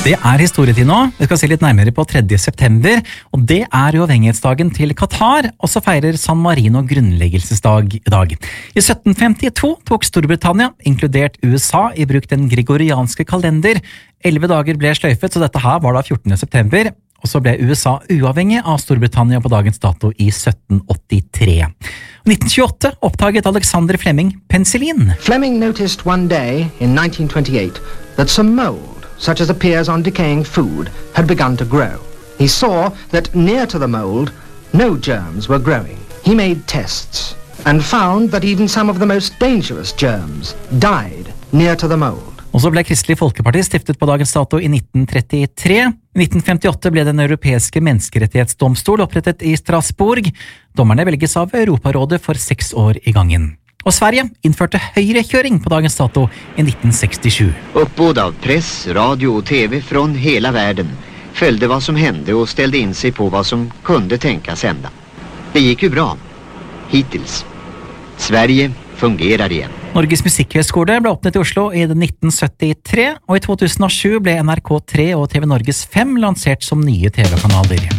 Det historietid nå. Vi skal se litt nærmere på 3. september, og det uavhengighetsdagen til Qatar, og så feirer San Marino grunnleggelsesdag i dag. I 1752 tok Storbritannia, inkludert USA, i bruk den gregorianske kalender. 11 dager ble sløyfet, så dette her var da 14. september, og så ble USA uavhengig av Storbritannia på dagens dato i 1783. I 1928 oppdaget Alexander Fleming penicillin. Fleming noticed one day in 1928 that some mold, such as appears on decaying food, had begun to grow. He saw that near to the mold, no germs were growing. He made tests and found that even some of the most dangerous germs died near to the mold. Og så ble Kristelig Folkeparti stiftet på dagens dato i 1933. I 1958 ble den europeiske menneskerettighetsdomstol opprettet i Strasbourg. Dommerne velges av Europarådet for 6 år i gangen. Og Sverige innførte høyrekjøring på dagens dato i 1967. Uppbåd av press, radio och tv från hela världen följde vad som hände och ställde in sig på vad som kunde tänkas hända. Det gick ju bra. Hittills. Sverige fungerar igen. Norges Musikkhøgskole ble åpnet i Oslo i 1973, og i 2007 ble NRK3 og TV Norges 5 lansert som nye TV-kanaler.